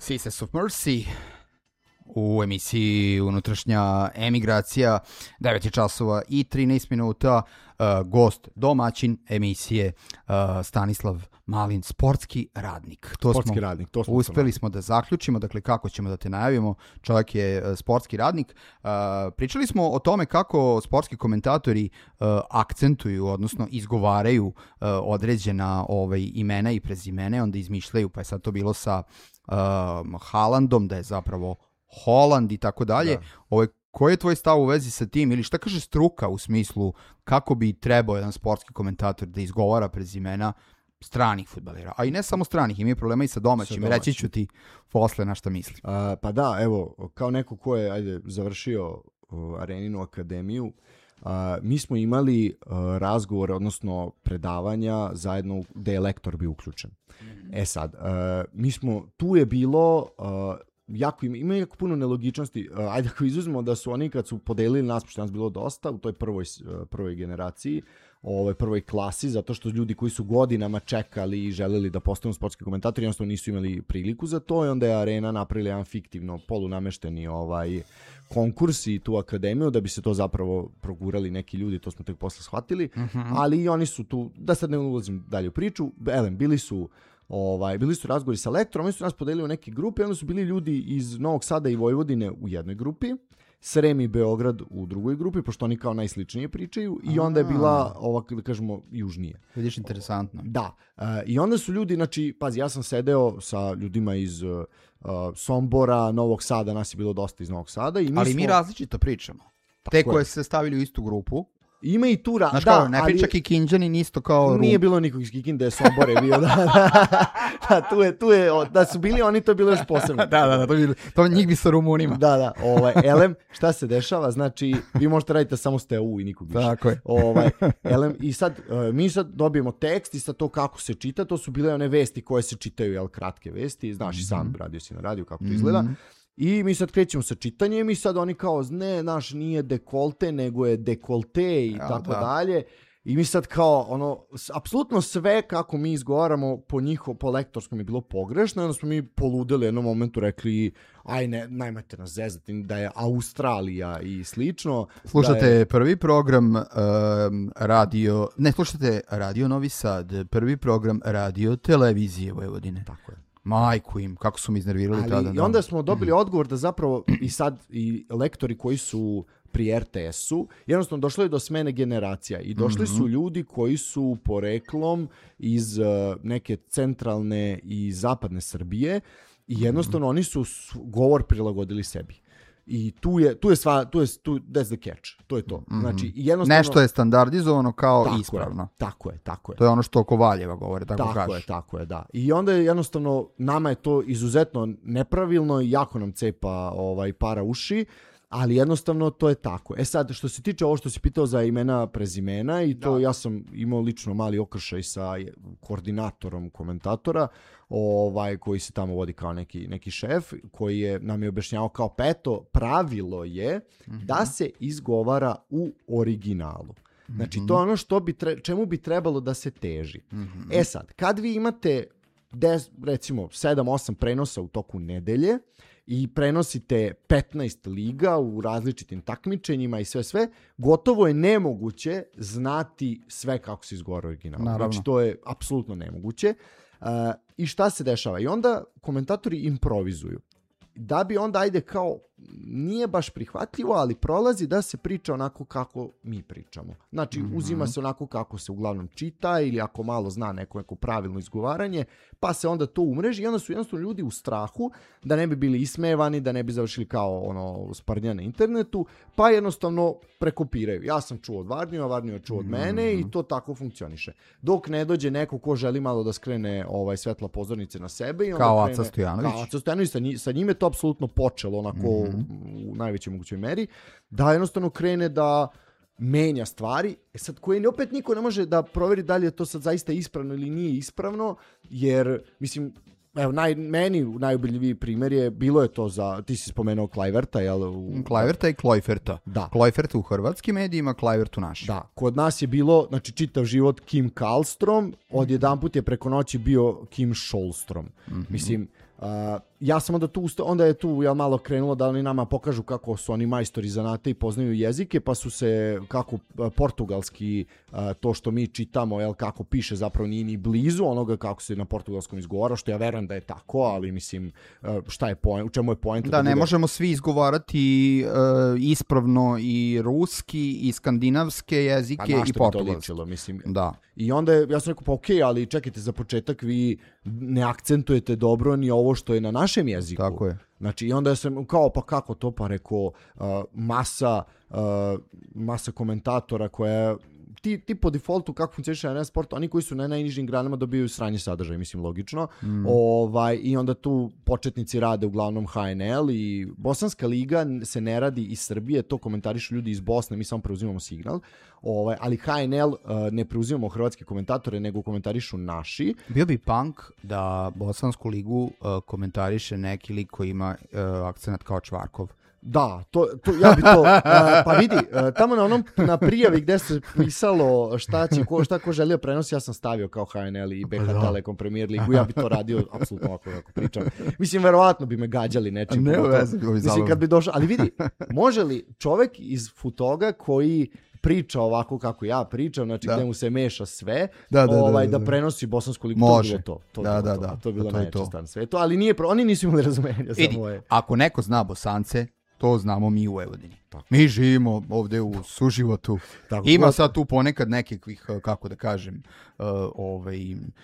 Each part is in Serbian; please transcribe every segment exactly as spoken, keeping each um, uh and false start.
Seasons of Mercy u emisiji Unutrašnja emigracija, devet časova i trinaest minuta, uh, gost, domaćin emisije uh, Stanislav Malin, sportski radnik. To sportski smo, radnik, to smo uspeli smo da zaključimo, dakle kako ćemo da te najavimo, čovjek je uh, sportski radnik. Uh, pričali smo o tome kako sportski komentatori uh, akcentuju, odnosno izgovaraju uh, određena ovaj, imena i prezimene, onda izmišljaju, pa je sad to bilo sa uh, Haalandom, da je zapravo Holland i tako dalje. Ovaj, koji je tvoj stav u vezi sa tim ili šta kaže struka u smislu kako bi trebao jedan sportski komentator da izgovara prezimena stranih fudbalera, a i ne samo stranih, imaju problema i sa domaćim, sa domaćim. Reći ću ti posle na šta mislim. A, pa da, evo, kao neko ko je ajde, završio uh, Areninu akademiju, Uh, mi smo imali uh, razgovore, odnosno predavanja zajedno gde je lektor bio uključen. Mm-hmm. E sad, uh, mi smo, tu je bilo uh, jako, ima, ima jako puno nelogičnosti. Uh, ajde ako izuzmemo da su oni kad su podelili nas, pošto nas bilo dosta u toj prvoj, uh, prvoj generaciji, ovoj prvoj klasi, zato što ljudi koji su godinama čekali i želeli da postanu sportski komentatori, jednostavno nisu imali priliku za to i onda je Arena napravila jedan fiktivno polunamešteni ovaj konkurs i tu akademiju da bi se to zapravo progurali neki ljudi, to smo tek posle shvatili, uh-huh. ali i oni su tu, da sad ne ulazim dalje u priču, elem, bili su Ovaj, bili su razgovori sa lektorom, oni su nas podelili u neke grupe, onda su bili ljudi iz Novog Sada i Vojvodine u jednoj grupi, Srem i Beograd u drugoj grupi, pošto oni kao najsličnije pričaju, i onda je bila, ova, da kažemo, južnije. Vidiš, interesantno. Da. Uh, I onda su ljudi, znači, pazi, ja sam sedeo sa ljudima iz uh, Sombora, Novog Sada, nas je bilo dosta iz Novog Sada. I mi ali smo... mi različito pričamo. Te koje se stavili u istu grupu. Ima i tu... Ra- Znaš da, kao, ne priča ali... Kikinđanin isto kao... Nije bilo nikog iz Kikinde, Sombor je bio, da, da, da, tu je, tu je, da su bili oni, to je bilo još posebno. da, da, da, to, bi, to njih bi sa Rumunima. Da, da, ovaj, elem, šta se dešava, znači, vi možete raditi samo ste u i nikog više. Tako je. Ovaj, elem, i sad, mi sad dobijemo tekst i sad to kako se čita, to su bile one vesti koje se čitaju, jel, kratke vesti, znaš i sam, radio si na radiju, kako to izgleda. Mm-hmm. I mi sad krećemo sa čitanjem i sad oni kao, ne, naš nije dekolte, nego je dekolte i ja, tako da. dalje. I mi sad kao, ono, apsolutno sve kako mi izgovaramo po njiho, po lektorskom je bilo pogrešno. I onda smo mi poludeli u jednom momentu, rekli, aj ne, najmajte nas zezati, da je Australija i slično. Slušate je... prvi program um, radio, ne slušate Radio Novi Sad, prvi program radio televizije Vojvodine. Tako je. Majku im, kako su mi iznervirali ali tada. I onda smo dobili odgovor da zapravo i sad i lektori koji su pri er te esu, jednostavno došlo je do smene generacija i došli mm-hmm. su ljudi koji su poreklom iz uh, neke centralne i zapadne Srbije i jednostavno mm-hmm. oni su govor prilagodili sebi. I tu je tu je sva tu je tu that's the catch. To je to. Mm-hmm. Znači jednostavno nešto je standardizovano kao tako ispravno. Je, tako je, tako je. To je ono što Kovaljeva govori, tako, tako kaže. Tako je, tako je, da. I onda je jednostavno nama je to izuzetno nepravilno i jako nam cepa ovaj para uši. Ali jednostavno to je tako. E sad, što se tiče ovo što si pitao za imena, prezimena, i to da. Ja sam imao lično mali okršaj sa koordinatorom komentatora, ovaj, koji se tamo vodi kao neki, neki šef, koji je nam je objašnjavao kao peto, pravilo je mm-hmm. da se izgovara u originalu. Znači, mm-hmm. to je ono što bi tre, čemu bi trebalo da se teži. Mm-hmm. E sad, kad vi imate des, recimo sedam osam prenosa u toku nedelje, i prenosite petnaest liga u različitim takmičenjima i sve sve, gotovo je nemoguće znati sve kako se izgovara original. Znači to je apsolutno nemoguće. Uh, I šta se dešava? I onda komentatori improvizuju. Da bi onda, ajde kao, nije baš prihvatljivo, ali prolazi da se priča onako kako mi pričamo. Znači, mm-hmm. uzima se onako kako se uglavnom čita ili ako malo zna neko, neko pravilno izgovaranje, pa se onda to umreži i onda su jednostavno ljudi u strahu da ne bi bili ismevani, da ne bi završili kao ono spardnja na internetu, pa jednostavno prekopiraju. Ja sam čuo od Varniju, a Varniju je čuo od mene mm-hmm. i to tako funkcioniše. Dok ne dođe neko ko želi malo da skrene ovaj svetla pozornice na sebe i onda kao krene, Aca Stojanović. Kao Aca Stojanović, sa, nji, sa njime to apsolutno počelo onako mm-hmm. u najvećoj mogućoj meri, da jednostavno krene da menja stvari, e sad koje opet niko ne može da proveri da li je to sad zaista ispravno ili nije ispravno, jer mislim, evo, naj, meni najobiljiviji primjer je, bilo je to za, ti si spomenuo Klajverta, jel? U, Klajverta i Klojferta. Da. Klojfert u hrvatskim medijima, Klajvert u našim. Da, kod nas je bilo, znači čitav život Kim Kallstrom, odjedanput je preko noći bio Kim Šolstrom. Mm-hmm. Mislim, Uh, ja sam onda tu, usta, onda je tu ja malo krenulo da oni nama pokažu kako su oni majstori zanata i poznaju jezike, pa su se kako portugalski, uh, to što mi čitamo, jel, kako piše zapravo nije ni blizu onoga kako se na portugalskom izgovara, što ja verujem da je tako, ali mislim uh, šta je poen, u čemu je poenta? Da, da ne bude... možemo svi izgovarati uh, ispravno i ruski i skandinavske jezike i portugalski. Mislim. Da. I onda je, ja sam rekao, pa okej, okay, ali čekajte, za početak vi ne akcentujete dobro ni ovo što je na našem jeziku. Tako je. Znači, i onda sam kao, pa kako to? Pa rekao, uh, masa, uh, masa komentatora koja ti, ti po defaultu kako funkcioniše Arena Sport, oni koji su na najnižim granama dobijaju sranje sadržaj, mislim, logično. Mm. Ovaj, I onda tu početnici rade uglavnom H N L i Bosanska liga se ne radi iz Srbije, to komentarišu ljudi iz Bosne, mi samo preuzimamo signal. Ovaj, ali H N L uh, ne preuzimamo hrvatske komentatore, nego komentarišu naši. Bio bi punk da Bosansku ligu uh, komentariše neki lik koji ima uh, akcenat kao Čvarkov. Da, to, to, ja bi to, uh, pa vidi, uh, tamo na onom, na prijavi gde se pisalo šta će, ko, šta ko želio prenosi, ja sam stavio kao H N L i B H Telekom Premier ligu, ja bi to radio apsolutno ovako kako pričam. Mislim, verovatno bi me gađali nečim. Ne, veze, mislim, kad bi došao, ali vidi, može li čovek iz Futoga koji priča ovako kako ja pričam, znači da. Gde mu se meša sve, da, da, ovaj, da, da, da prenosi bosansku ligu, može. To je bilo to. To, da, bilo da, to. To je bilo to najjača stvar na svetu, ali nije, oni nisu imali razumenja za moje. Ako neko zna Bosance, to znamo mi u Vojvodini. Tako. Mi živimo ovde u suživotu. Tako, ima tako. Sad tu ponekad nekakvih, kako da kažem, uh, ovaj,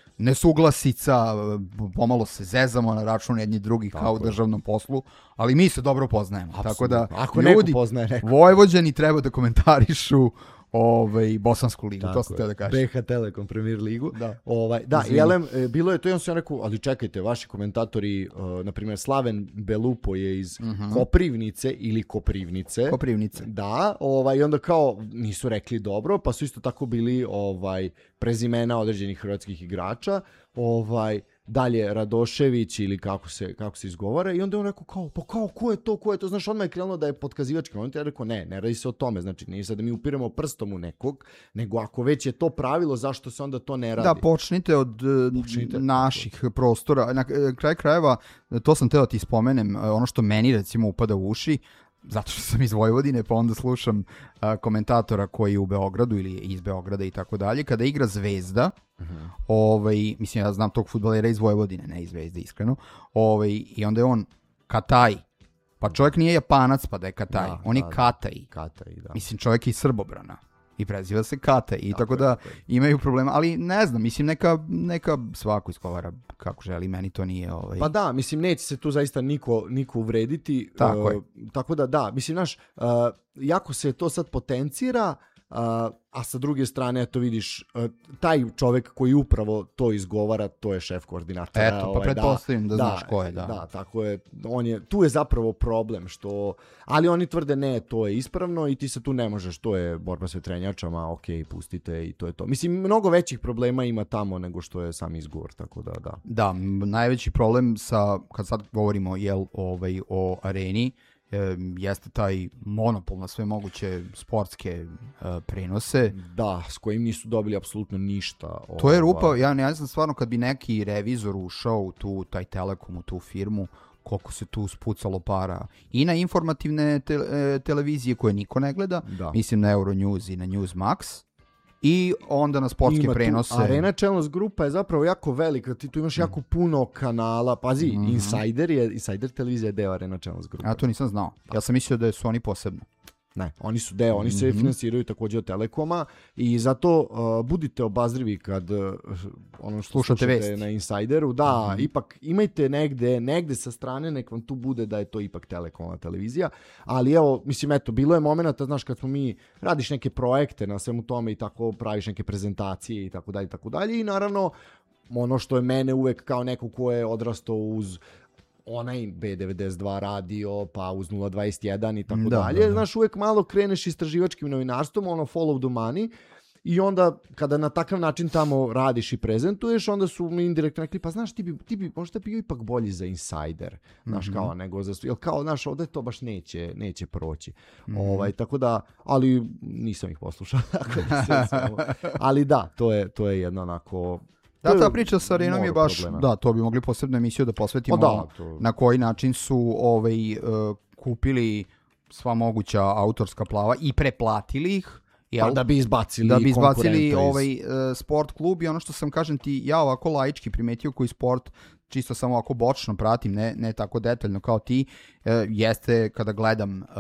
nesuglasica, pomalo se zezamo na račun jednih drugih tako kao u državnom poslu, ali mi se dobro poznajemo. Absolutno. Tako da ako ljudi, neko poznaje neko. Vojvođani treba da komentarišu ovaj Bosansku ligu, tako to sam teo da kažem. B H Telekom Premier ligu. Da, ovaj, da jelem, bilo je to, ja sam rekao, ali čekajte, vaši komentatori, uh, na primjer Slaven Belupo je iz uh-huh. Koprivnice ili Koprivnice. Koprivnice. Da, ovaj, i onda kao nisu rekli dobro, pa su isto tako bili ovaj prezimena određenih hrvatskih igrača, ovaj dalje Radošević ili kako se, kako se izgovara i onda je on rekao kao, pa kao, ko je to, ko je to, znaš, odmah je krenulo da je potkazivački, on je rekao, ne, ne radi se o tome, znači nije sad da mi upiramo prstom u nekog, nego ako već je to pravilo, zašto se onda to ne radi? Da, počnite od počnite. naših prostora, na kraj krajeva, to sam teo ti spomenem, ono što meni recimo upada u uši, zato što sam iz Vojvodine, pa onda slušam uh, komentatora koji je u Beogradu ili iz Beograda i tako dalje, kada igra Zvezda, uh-huh. ovaj, mislim ja znam tog fudbalera iz Vojvodine, ne iz Zvezde iskreno, ovaj, i onda je on Kataj, pa čovjek nije Japanac pa da je Kataj, da, on da, je Kataj. Kataj, da. Mislim čovjek je iz Srbobrana. I preziva se Kataj i tako, tako da tako. Imaju problema, ali ne znam, mislim neka, neka svako iskovara kako želi, meni to nije ovaj... Pa da, mislim neće se tu zaista niko, niko uvrediti, tako, uh, je. Tako da da, mislim naš, uh, jako se to sad potencira, uh, a sa druge strane, eto vidiš, uh, taj čovek koji upravo to izgovara, to je šef koordinatora. Eto, pa ovaj, pretpostavim da, da znaš ko je, da. Da, tako je, on je, tu je zapravo problem, što, ali oni tvrde ne, to je ispravno i ti se tu ne možeš, to je borba s vetrenjačama, ok, pustite i to je to. Mislim, mnogo većih problema ima tamo nego što je sam izgovor, tako da, da. Da, najveći problem sa, kad sad govorimo jel, ovaj, o areni, E, jeste taj monopol na sve moguće sportske e, prenose. Da, s kojim nisu dobili apsolutno ništa. To je rupa, ja ne znam stvarno kad bi neki revizor ušao u tu, taj Telekom, u tu firmu, koliko se tu spucalo para i na informativne te, e, televizije koje niko ne gleda, da. Mislim na Euronews i na Newsmax, i onda na sportske ima prenose. Arena Channels grupa je zapravo jako velika, ti tu imaš mm. jako puno kanala, pazi, mm-hmm. Insider je, Insider televizija je deo Arena Channels grupe. Ja to nisam znao, ja sam mislio da su oni posebno. Ne, oni su deo, oni se mm-hmm. finansiraju također od Telekoma i zato uh, budite obazrivi kad uh, ono što slušate, slušate vesti na Insideru, da, mm-hmm. ipak imajte negde, negde sa strane, nek vam tu bude da je to ipak Telekomova televizija, ali evo, mislim, eto, bilo je momenata, znaš, kad smo mi, radiš neke projekte na svemu tome i tako praviš neke prezentacije i tako dalje, i tako dalje i naravno, ono što je mene uvek kao neko ko je odrastao uz onaj B devedeset dva radio, pa uz nula dvadeset jedan i tako da, dalje. Da, da. Znaš, uvek malo kreneš istraživačkim novinarstvom, ono follow the money, i onda kada na takav način tamo radiš i prezentuješ, onda su mi indirektno rekli, pa znaš, ti bi, ti bi možda bio ipak bolji za Insider, znaš, mm-hmm. kao nego za... Jel kao, znaš, ovdje to baš neće, neće proći. Mm-hmm. Ovaj, tako da, ali nisam ih poslušao. ali da, to je, to je jedno onako... Da, ta priča sa Arenom je baš, problema. da, to bi mogli posebnu emisiju da posvetimo, da, to... na koji način su ovaj, uh, kupili sva moguća autorska prava i preplatili ih. Jel? Pa da bi izbacili da bi izbacili iz... ovaj uh, sport klub i ono što sam kažem ti ja ovako laički primetio koji sport čisto samo ovako bočno pratim, ne, ne tako detaljno kao ti, uh, jeste kada gledam uh,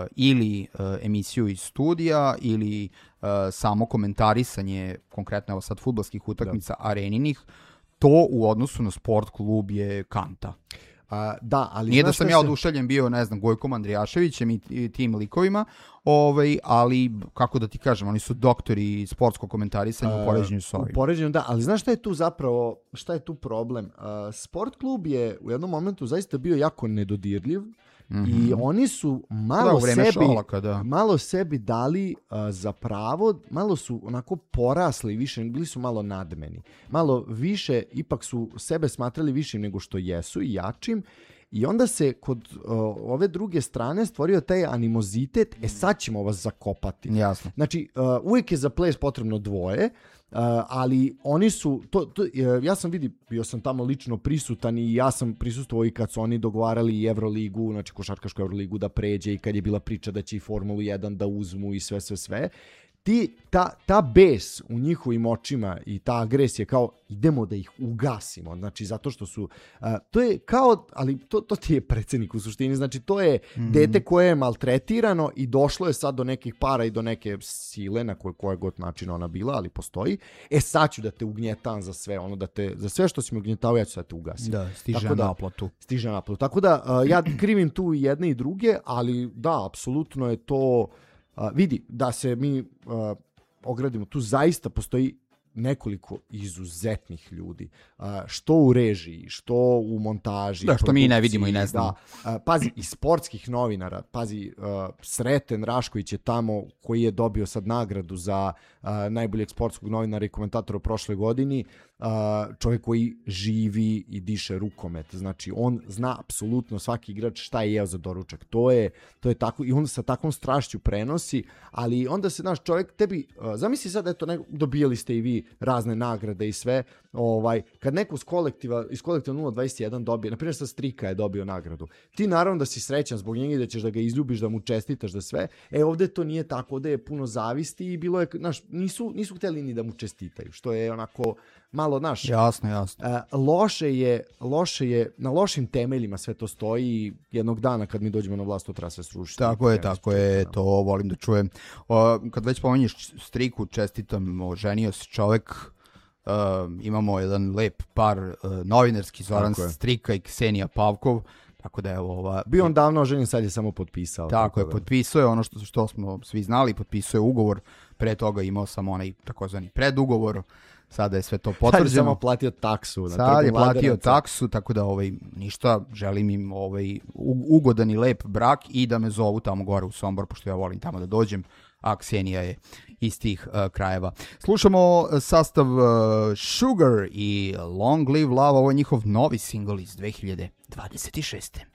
ili uh, emisiju iz studija ili uh, samo komentarisanje, konkretno evo sad fudbalskih utakmica da. Areninih, to u odnosu na sport klub je kanta. A, da, ali nije da sam ja se... oduševljen bio, ne znam, Gojkom Andrijaševićem i, i tim likovima, ovaj, ali, kako da ti kažem, oni su doktori sportskog komentarisanja u poređenju s ovim. U poređenju, da, ali znaš šta je tu zapravo, šta je tu problem? Uh, sport klub je u jednom momentu zaista bio jako nedodirljiv, mm-hmm. i oni su malo, da, sebi, šolaka, da. malo sebi dali uh, za pravo, malo su onako porasli više, bili su malo nadmeni. Malo više, ipak su sebe smatrali višim nego što jesu i jačim. I onda se kod uh, ove druge strane stvorio taj animozitet, e sad ćemo vas zakopati. Jasno. Znači, uh, uvijek je za ples potrebno dvoje, Uh, ali oni su, to, to, ja sam vidi, bio sam tamo lično prisutan i ja sam prisustvovao i kad su oni dogovarali i Euroligu, znači košarkašku Euroligu da pređe i kad je bila priča da će i Formulu jedan da uzmu i sve, sve, sve. Ti, ta, ta bes u njihovim očima i ta agresija kao idemo da ih ugasimo, znači zato što su, uh, to je kao, ali to, to ti je predsjednik u suštini, znači to je mm-hmm. dete koje je maltretirano i došlo je sad do nekih para i do neke sile na koje, koje god način ona bila, ali postoji, e sad ću da te ugnjetam za sve, ono da te, za sve što si me ugnjetao ja ću da te ugasim. Da, stiže tako na da, naplatu. Stiže na naplatu, tako da uh, ja krivim tu i jedne i druge, ali da, apsolutno je to. Uh, vidi, da se mi uh, ogradimo, tu zaista postoji nekoliko izuzetnih ljudi, uh, što u režiji, što u montaži, da, što mi ne vidimo i ne znamo. Da, uh, pazi, i sportskih novinara, pazi, uh, Sreten Rašković je tamo, koji je dobio sad nagradu za uh, najboljeg sportskog novinara i komentatora u prošloj godini, uh, čovjek koji živi i diše rukomet, znači on zna apsolutno svaki igrač šta je jeo za doručak, to je, to je tako i on sa takvom strašću prenosi, ali onda se, naš čovjek tebi, uh, zamisli sad, eto, ne, dobijali ste i vi razne nagrade i sve, ovaj, kad neko iz kolektiva, iz kolektiva nula dvadeset jedan dobije, na primjer sa Strika je dobio nagradu, ti naravno da si srećan zbog njega i da ćeš da ga izljubiš, da mu čestitaš, da sve, e ovdje to nije tako, ovdje je puno zavisti i bilo je, znaš, nisu, nisu htjeli ni da mu čestitaju, što je onako malo, naš, jasno, jasno. Uh, loše je, loše je, na lošim temeljima sve to stoji i jednog dana kad mi dođemo na vlast to treba sve srušiti. Tako je, tako je, to volim da čujem. O, kad već pomenješ Striku, čestitam, oženio se čovek, uh, imamo jedan lep par uh, novinarski, Zoran Strika i Ksenija Pavkov, tako da je ova... Bio on davno oženjen, sad je samo potpisao. Tako, tako je, da. Potpisao je ono što, što smo svi znali, potpisao je ugovor, pre toga imao sam onaj takozvani predugovor, sada je sve to potvrđeno. Sad je samo platio taksu. Sad je platio taksu, tako da ovaj, ništa, želim im ovaj, ugodan i lep brak i da me zovu tamo gore u Sombor, pošto ja volim tamo da dođem, a Ksenija je iz tih uh, krajeva. Slušamo sastav uh, Sugar i Long Live Love, ovo je njihov novi singl iz dve hiljade dvadeset šeste.